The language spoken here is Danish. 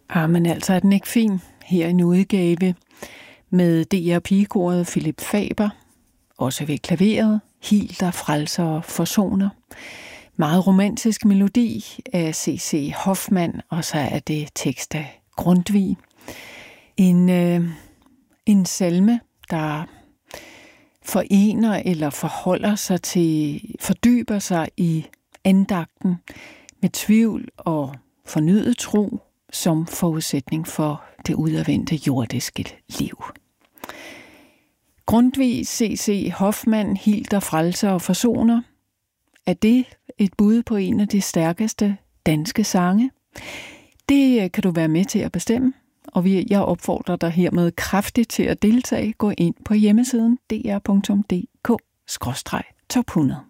Men altså er den ikke fin? Her en udgave med DR Pigekoret Philip Faber, også ved klaveret, Hil der frelser og forsoner. Meget romantisk melodi af C.C. Hoffmann, og så er det tekst af Grundtvig. En salme, der forener eller forholder sig til, fordyber sig i andagten med tvivl og fornyet tro som forudsætning for det udadvendte jordiske liv. Grundtvig, C.C. Hoffmann, Hil der frelser og forsoner. Er det et bud på en af de stærkeste danske sange? Det kan du være med til at bestemme, og jeg opfordrer dig hermed kraftigt til at deltage. Gå ind på hjemmesiden dr.dk/top 100.